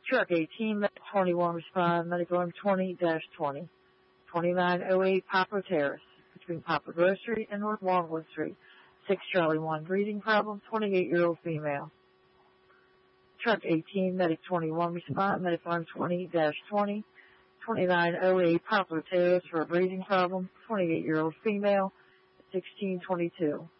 Truck 18, Medic 21, respond, Medical M20-20, 2908 Poplar Terrace, between Poplar Grove Street and North Longwood Street. 6 Charlie 1, breathing problem, 28-year-old female. Truck 18, Medic 21, respond, Medical M20-20, 2908 Poplar Terrace for a breathing problem, 28-year-old female, 1622.